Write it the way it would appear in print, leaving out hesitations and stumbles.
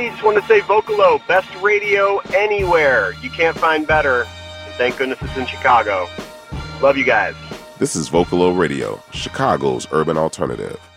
Just want to say Vocalo, best radio anywhere. You can't find better. And thank goodness it's in Chicago. Love you guys. This is Vocalo Radio, Chicago's urban alternative.